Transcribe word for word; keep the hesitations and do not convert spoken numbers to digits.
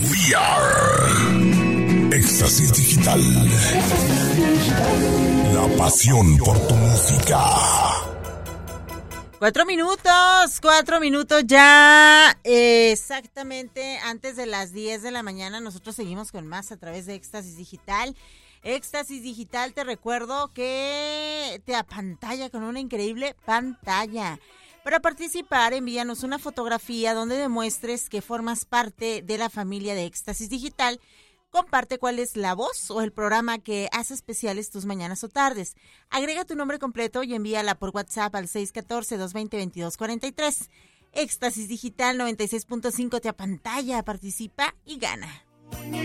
We are Éxtasis Digital. La pasión por tu música. Cuatro minutos, cuatro minutos ya, eh, exactamente antes de las diez de la mañana. Nosotros seguimos con más a través de Éxtasis Digital. Éxtasis Digital, te recuerdo que te apantalla con una increíble pantalla. Para participar, envíanos una fotografía donde demuestres que formas parte de la familia de Éxtasis Digital. Comparte cuál es la voz o el programa que hace especiales tus mañanas o tardes. Agrega tu nombre completo y envíala por WhatsApp al seis uno cuatro, dos dos cero, veintidós cuarenta y tres. Éxtasis Digital noventa y seis punto cinco te apantalla, participa y gana.